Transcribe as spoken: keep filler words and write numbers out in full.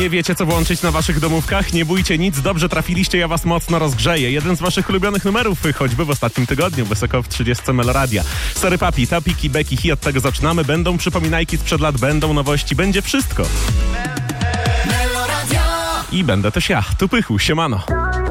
Nie wiecie, co włączyć na waszych domówkach? Nie bójcie nic, dobrze trafiliście, ja was mocno rozgrzeję. Jeden z waszych ulubionych numerów, choćby w ostatnim tygodniu, wysoko w trzydziestce Meloradia. Sorry papi, topiki, beki, hi, od tego zaczynamy. Będą przypominajki sprzed lat, będą nowości, będzie wszystko. I będę też ja, tu Pychu, siemano.